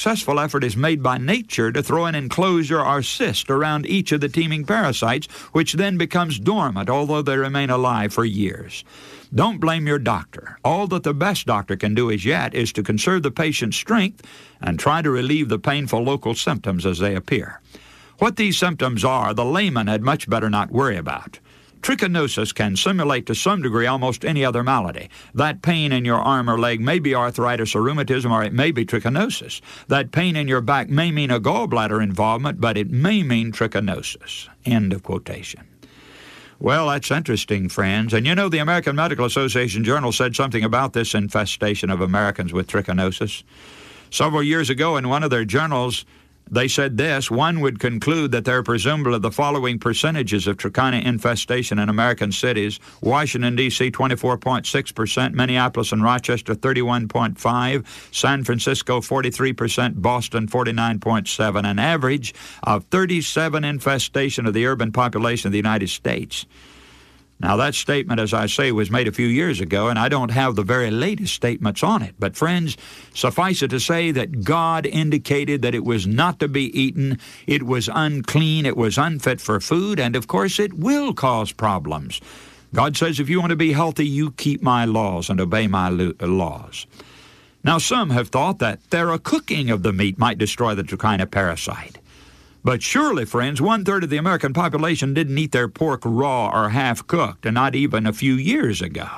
successful effort is made by nature to throw an enclosure or cyst around each of the teeming parasites, which then becomes dormant, although they remain alive for years. Don't blame your doctor. All that the best doctor can do as yet is to conserve the patient's strength and try to relieve the painful local symptoms as they appear. What these symptoms are, the layman had much better not worry about. Trichinosis can simulate to some degree almost any other malady. That pain in your arm or leg may be arthritis or rheumatism, or it may be trichinosis. That pain in your back may mean a gallbladder involvement, but it may mean trichinosis. End of quotation. Well, that's interesting, friends. And you know, the American Medical Association Journal said something about this infestation of Americans with trichinosis. Several years ago in one of their journals, they said this: one would conclude that there are presumably the following percentages of trichina infestation in American cities: Washington, D.C., 24.6%, Minneapolis and Rochester, 31.5%, San Francisco, 43%, Boston, 49.7%, an average of 37 infestation of the urban population of the United States. Now, that statement, as I say, was made a few years ago, and I don't have the very latest statements on it. But, friends, suffice it to say that God indicated that it was not to be eaten, it was unclean, it was unfit for food, and, of course, it will cause problems. God says, if you want to be healthy, you keep my laws and obey my laws. Now, some have thought that thorough cooking of the meat might destroy the trichina parasite. But surely, friends, 1/3 of the American population didn't eat their pork raw or half-cooked, and not even a few years ago.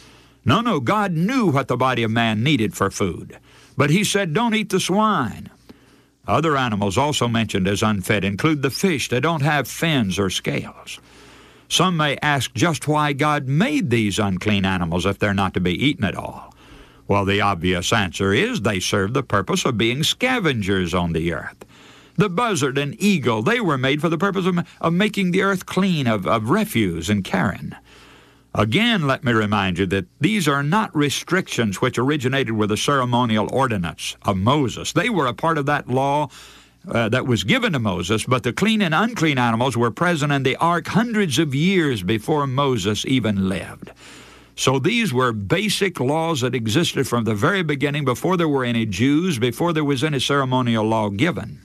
No, God knew what the body of man needed for food. But he said, don't eat the swine. Other animals also mentioned as unfit include the fish that don't have fins or scales. Some may ask just why God made these unclean animals if they're not to be eaten at all. Well, the obvious answer is they serve the purpose of being scavengers on the earth. The buzzard and eagle, they were made for the purpose of making the earth clean of refuse and carrion. Again, let me remind you that these are not restrictions which originated with the ceremonial ordinance of Moses. They were a part of that law that was given to Moses, but the clean and unclean animals were present in the ark hundreds of years before Moses even lived. So these were basic laws that existed from the very beginning, before there were any Jews, before there was any ceremonial law given.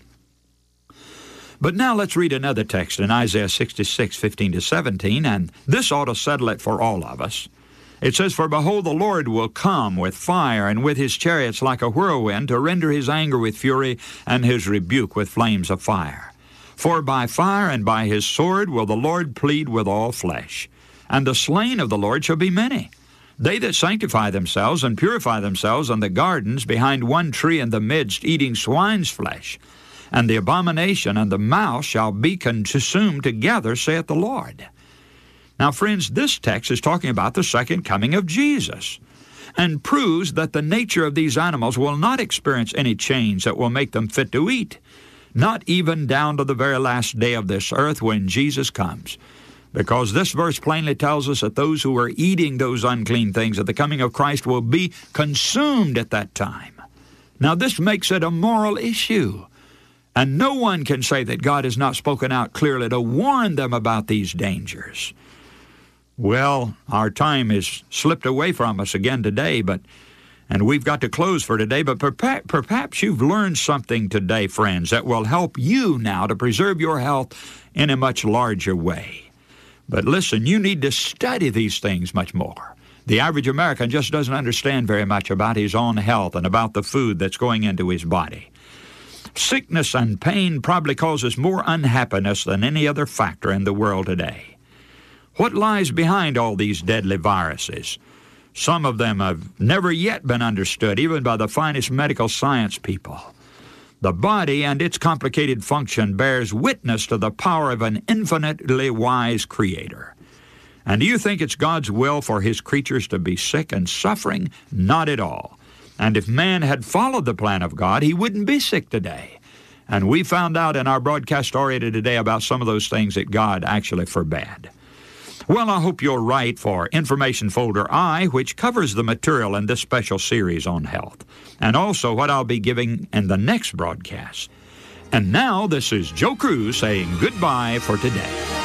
But now let's read another text in Isaiah 66:15-17, and this ought to settle it for all of us. It says, for behold, the Lord will come with fire, and with his chariots like a whirlwind, to render his anger with fury, and his rebuke with flames of fire. For by fire and by his sword will the Lord plead with all flesh, and the slain of the Lord shall be many. They that sanctify themselves and purify themselves in the gardens behind one tree in the midst, eating swine's flesh, and the abomination and the mouse shall be consumed together, saith the Lord. Now, friends, this text is talking about the second coming of Jesus, and proves that the nature of these animals will not experience any change that will make them fit to eat, not even down to the very last day of this earth when Jesus comes. Because this verse plainly tells us that those who are eating those unclean things at the coming of Christ will be consumed at that time. Now, this makes it a moral issue. And no one can say that God has not spoken out clearly to warn them about these dangers. Well, our time has slipped away from us again today, and we've got to close for today, but perhaps you've learned something today, friends, that will help you now to preserve your health in a much larger way. But listen, you need to study these things much more. The average American just doesn't understand very much about his own health and about the food that's going into his body. Sickness and pain probably causes more unhappiness than any other factor in the world today. What lies behind all these deadly viruses? Some of them have never yet been understood, even by the finest medical science people. The body and its complicated function bears witness to the power of an infinitely wise Creator. And do you think it's God's will for his creatures to be sick and suffering? Not at all. And if man had followed the plan of God, he wouldn't be sick today. And we found out in our broadcast story today about some of those things that God actually forbade. Well, I hope you'll write for Information Folder I, which covers the material in this special series on health, and also what I'll be giving in the next broadcast. And now, this is Joe Cruz saying goodbye for today.